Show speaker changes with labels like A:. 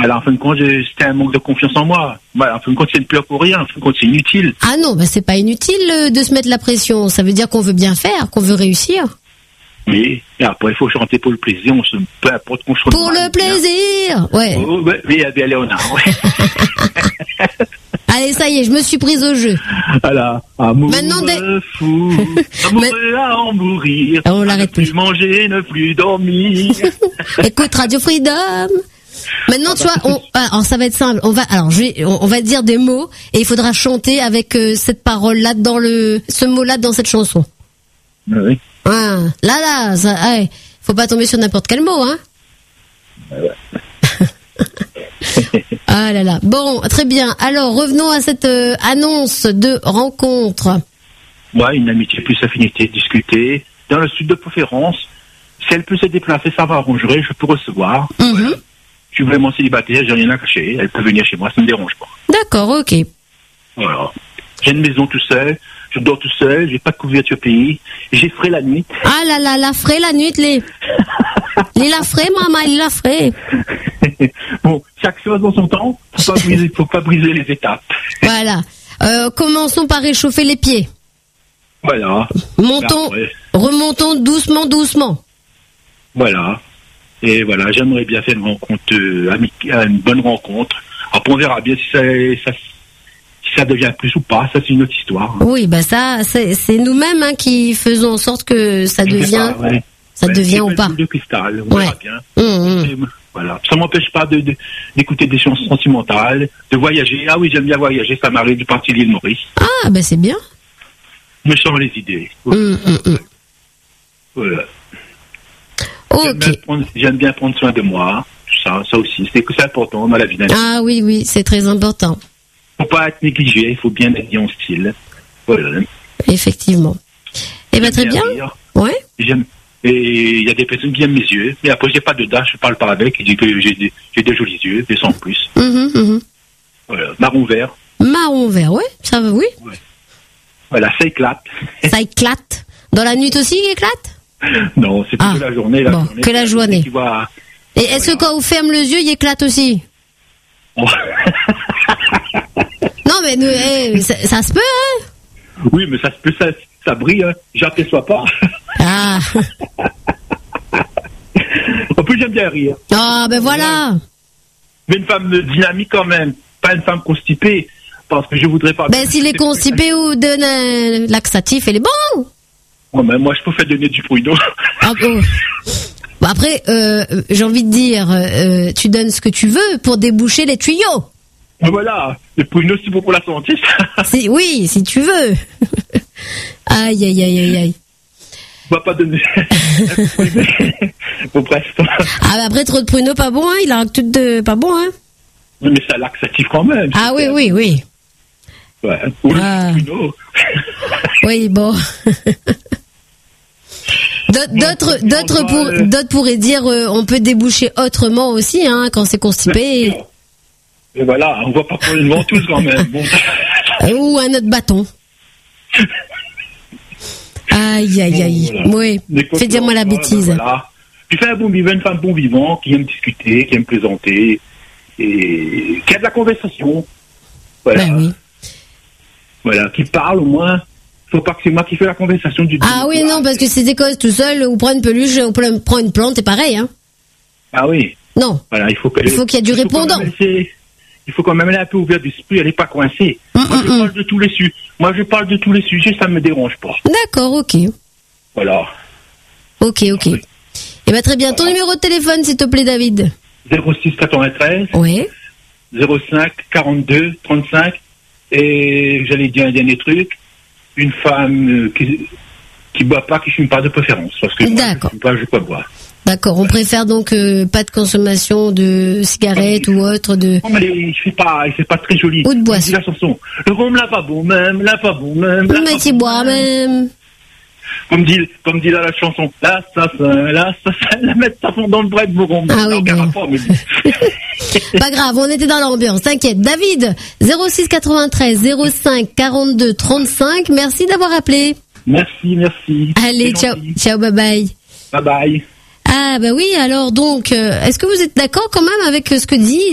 A: Voilà, en fin de compte, c'était un manque de confiance en moi. Voilà, en fin de compte, c'est une peur pour rien. En fin de compte, c'est inutile.
B: Ah non, c'est pas inutile de se mettre la pression. Ça veut dire qu'on veut bien faire, qu'on veut réussir.
A: Oui, et après, il faut chanter pour le plaisir. Peu importe qu'on chante.
B: Pour le plaisir. Ouais.
A: Oh, oui, bien Léonard. Ouais.
B: Allez, ça y est, je me suis prise au jeu.
A: Voilà. Amour
B: Maintenant,
A: fou, amoureux à en mourir.
B: On l'arrête plus.
A: Ne plus manger, ne plus dormir.
B: Écoute Radio Freedom. Maintenant, tu vois, alors ça va être simple. On va dire des mots et il faudra chanter avec cette parole-là ce mot-là dans cette chanson.
A: Oui.
B: Ah, là, faut pas tomber sur n'importe quel mot, hein. Ah là là. Bon, très bien. Alors, revenons à cette annonce de rencontre.
A: Ouais, une amitié plus affinité, discuter. Dans le sud de préférence, si elle peut se déplacer, ça m'arrangerait, je peux recevoir. Voilà. Je suis vraiment célibataire, j'ai rien à cacher. Elle peut venir chez moi, ça me dérange pas.
B: D'accord, ok.
A: Voilà. J'ai une maison tout seul, je dors tout seul, j'ai pas de couverture pays, j'ai frais la nuit.
B: Ah là là, la frais la nuit, les la frais, maman, il la frais.
A: Bon, chaque chose dans son temps, faut pas briser les étapes.
B: Voilà. Commençons par réchauffer les pieds.
A: Voilà.
B: Remontons doucement.
A: Voilà. Et voilà, j'aimerais bien faire une rencontre une bonne rencontre. Après, on verra bien si ça devient plus ou pas. Ça, c'est une autre histoire.
B: Oui, ça, c'est nous-mêmes qui faisons en sorte que ça devient, ça devient ou pas.
A: De cristal, on verra bien. Voilà. Ça m'empêche pas d'écouter des chansons sentimentales, de voyager. Ah oui, j'aime bien voyager. Ça m'arrive de partir à l'île Maurice.
B: Ah, c'est bien.
A: Me change les idées. Voilà.
B: Okay.
A: J'aime bien prendre soin de moi. Ça aussi, c'est important dans la vie d'un.
B: Ah oui, c'est très important.
A: Faut pas être négligé, il faut bien être en style. Voilà.
B: Effectivement. Eh bien, très bien. Ouais.
A: Et il y a des personnes qui aiment mes yeux, mais après j'ai pas de dents, je parle pas avec, ils disent que j'ai des jolis yeux, mais sans plus. Voilà. Marron vert,
B: ouais, ça va, oui.
A: Ouais. Voilà, ça éclate.
B: Ça éclate. Dans la nuit aussi, il éclate?
A: Non, c'est plutôt la journée.
B: Que la journée. Et est-ce que quand on ferme les yeux, il éclate aussi?
A: Oh.
B: Non, mais ça se peut, hein?
A: Oui, mais ça se peut, ça brille, hein. J'aperçois pas.
B: Ah.
A: En plus, j'aime bien rire.
B: Ah, voilà.
A: Mais une femme dynamique quand même, pas une femme constipée, parce que je voudrais pas.
B: S'il est constipé ou donne un laxatif, il est bon.
A: Ouais, mais moi, je préfère donner du pruneau.
B: Ah, bon. Après, j'ai envie de dire, tu donnes ce que tu veux pour déboucher les tuyaux.
A: Voilà, le pruneau, c'est bon pour la santé.
B: Oui, si tu veux. Aïe.
A: On va pas donner. Bon, bref.
B: Après, trop de pruneaux, pas bon, hein. Il a tout de pas bon, hein.
A: Oui, mais c'est laxatif quand même.
B: Ah oui.
A: Ouais, pour le pruneau.
B: Oui, bon. D'autres pourraient dire on peut déboucher autrement aussi, hein, quand c'est constipé.
A: Et voilà, on va pas prendre une ventouse quand même. Bon.
B: Ou un autre bâton. Aïe. Voilà. Oui. Fais dire moi la bêtise.
A: Voilà. Puis fais un bon vivant, une femme bon vivant, qui aime discuter, qui aime plaisanter, et qui a de la conversation. Voilà.
B: Oui.
A: Voilà, qui parle au moins. Faut pas que c'est moi qui fais la conversation du.
B: Ah oui, non, parce que c'est des causes tout seul, ou prend une peluche, ou prend une plante, c'est pareil, hein.
A: Ah oui.
B: Non.
A: Voilà, il faut qu'il
B: y ait du répondant.
A: Il faut quand même aller un peu ouvert d'esprit, elle n'est pas coincée. Moi, je parle de tous les sujets, ça me dérange pas.
B: D'accord, ok.
A: Voilà.
B: Ok. Oui. Eh bien, très bien. Ton numéro de téléphone, s'il te plaît, David.
A: 06 93.
B: Oui.
A: 05 42 35. Et j'allais dire un dernier truc. Une femme qui boit pas, qui fume pas de préférence. Parce que moi, je fume pas, je peux boire.
B: D'accord, on préfère donc pas de consommation de cigarettes ou autre de.
A: Non, mais il fait pas très joli.
B: Ou de boisson.
A: La chanson. Le rhum l'a pas bon même.
B: Mais tu bois même.
A: Comme dit dans la chanson, l'assassin, la mettre sa fond dans le bras de vos rhum.
B: Ah oui, bon. Pas grave, on était dans l'ambiance, t'inquiète. David, 06 93 05 42 35, merci d'avoir appelé.
A: Merci.
B: Allez, ciao, bye bye.
A: Bye bye.
B: Ah oui, alors donc, est-ce que vous êtes d'accord quand même avec ce que dit